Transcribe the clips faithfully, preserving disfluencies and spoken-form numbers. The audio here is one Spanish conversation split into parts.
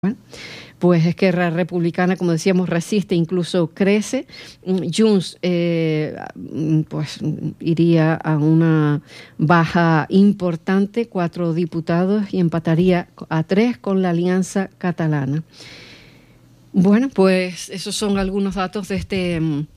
Bueno, pues Esquerra Republicana, como decíamos, resiste, incluso crece. Junts eh, pues iría a una baja importante, cuatro diputados, y empataría a tres con la Alianza Catalana. Bueno, pues esos son algunos datos de este...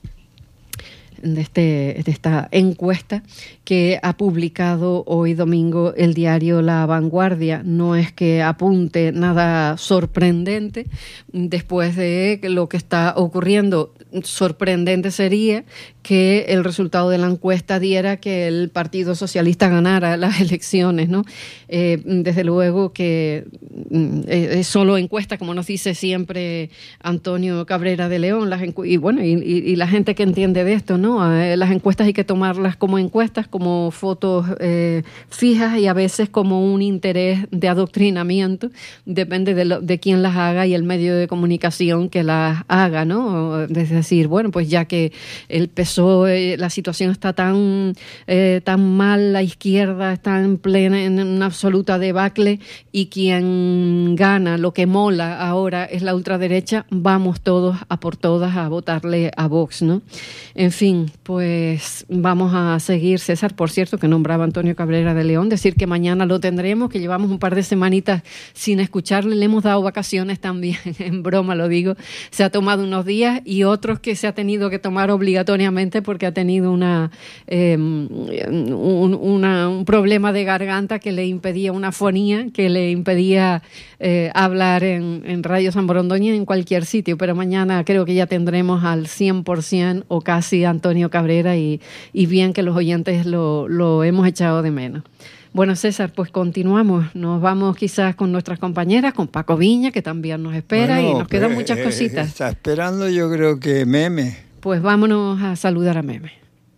De, este, de esta encuesta que ha publicado hoy domingo el diario La Vanguardia. No es que apunte nada sorprendente después de lo que está ocurriendo. Sorprendente sería que el resultado de la encuesta diera que el Partido Socialista ganara las elecciones, ¿no? Eh, desde luego que eh, es solo encuesta, como nos dice siempre Antonio Cabrera de León, las encu- y bueno, y, y, y la gente que entiende de esto, ¿no? Eh, las encuestas hay que tomarlas como encuestas, como fotos eh, fijas y a veces como un interés de adoctrinamiento, depende de, lo, de quién las haga y el medio de comunicación que las haga, ¿no? Es decir, bueno, pues ya que el P S O E, la situación está tan, eh, tan mal, la izquierda está en plena, en una absoluta debacle, y quien gana, lo que mola ahora es la ultraderecha, vamos todos a por todas a votarle a Vox, ¿no? En fin, pues vamos a seguir. César, por cierto, que nombraba Antonio Cabrera de León, decir que mañana lo tendremos, que llevamos un par de semanitas sin escucharle, le hemos dado vacaciones también, en broma lo digo, se ha tomado unos días, y otros que se ha tenido que tomar obligatoriamente porque ha tenido una, eh, un, una, un problema de garganta que le impedía, una fonía que le impedía eh, hablar en, en Radio San Borondón y en cualquier sitio, pero mañana creo que ya tendremos al cien por ciento o casi Antonio Cabrera, y, y bien que los oyentes lo, lo hemos echado de menos. Bueno, César, pues continuamos. Nos vamos quizás con nuestras compañeras, con Paco Viña, que también nos espera, bueno, y nos quedan muchas cositas. Está esperando, yo creo que Meme. Pues vámonos a saludar a Meme.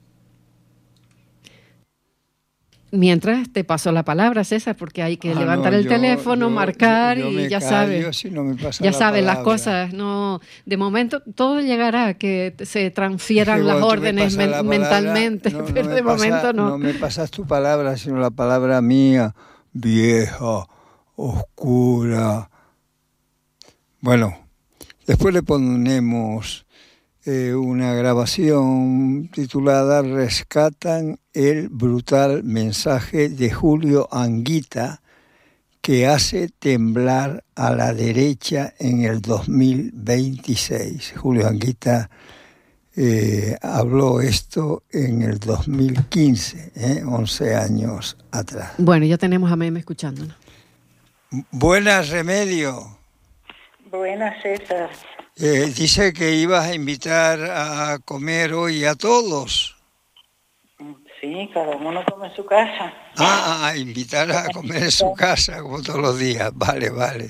Mientras te paso la palabra, César, porque hay que ah, levantar no, el yo, teléfono, yo, marcar yo, yo y ya sabes. Si no me pasa ya la sabes palabra. Las cosas. No, de momento todo llegará, que se transfieran es que las órdenes me men- palabra, mentalmente, no, pero no de pasa, momento no. No me pasas tu palabra, sino la palabra mía, vieja, oscura. Bueno, después le ponemos eh, una grabación titulada Rescatan el brutal mensaje de Julio Anguita que hace temblar a la derecha en el dos mil veintiséis. Julio Anguita eh, habló esto en el dos mil quince, eh, once años atrás. Bueno, ya tenemos a Meme escuchándonos. Buenas, Remedio. Buenas, César. Eh, dice que ibas a invitar a comer hoy a todos. Sí, cada uno come en su casa. Ah, a invitar a comer en su casa, como todos los días. Vale, vale.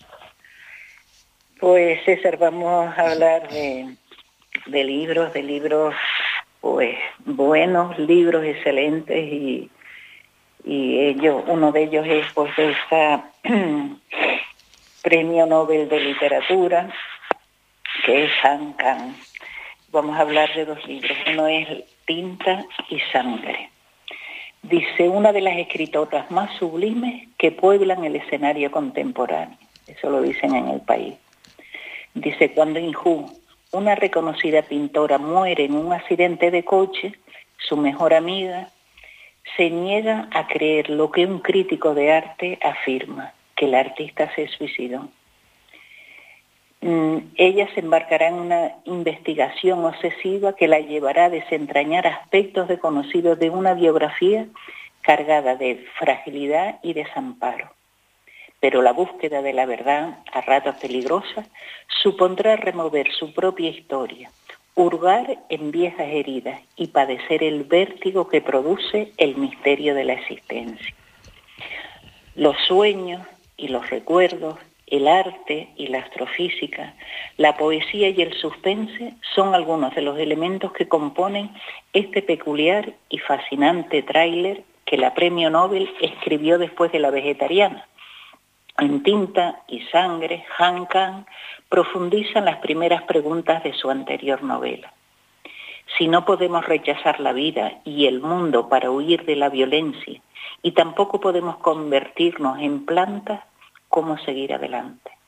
Pues, César, vamos a hablar de, de libros, de libros, pues, buenos, libros excelentes, y, y ellos, uno de ellos es, pues, esta Premio Nobel de Literatura, que es Han Kang. Vamos a hablar de dos libros. Uno es Tinta y Sangre. Dice, una de las escritoras más sublimes que pueblan el escenario contemporáneo. Eso lo dicen en El País. Dice, cuando Inju, una reconocida pintora, muere en un accidente de coche, su mejor amiga se niega a creer lo que un crítico de arte afirma, que el artista se suicidó. Ella se embarcará en una investigación obsesiva que la llevará a desentrañar aspectos desconocidos de una biografía cargada de fragilidad y desamparo. Pero la búsqueda de la verdad, a ratos peligrosa, supondrá remover su propia historia, hurgar en viejas heridas y padecer el vértigo que produce el misterio de la existencia. Los sueños y los recuerdos, el arte y la astrofísica, la poesía y el suspense son algunos de los elementos que componen este peculiar y fascinante tráiler que la Premio Nobel escribió después de La Vegetariana. En Tinta y Sangre, Han Kang profundiza en las primeras preguntas de su anterior novela. Si no podemos rechazar la vida y el mundo para huir de la violencia, y tampoco podemos convertirnos en plantas, ¿cómo seguir adelante?